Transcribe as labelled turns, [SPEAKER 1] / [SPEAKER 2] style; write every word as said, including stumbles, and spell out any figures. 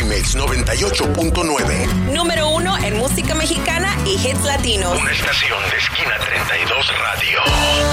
[SPEAKER 1] M X noventa y ocho punto nueve.
[SPEAKER 2] Número uno en música mexicana y hits latinos.
[SPEAKER 1] Una estación de Esquina treinta y dos Radio.